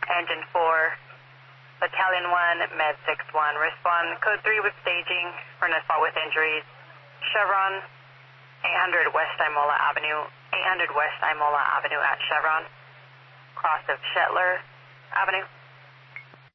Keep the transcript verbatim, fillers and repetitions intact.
Engine four, Battalion one, Med six one, respond code three with staging for an assault with injuries. Chevron, eight hundred West Imola Avenue, eight hundred West Imola Avenue at Chevron, cross of Shetler Avenue.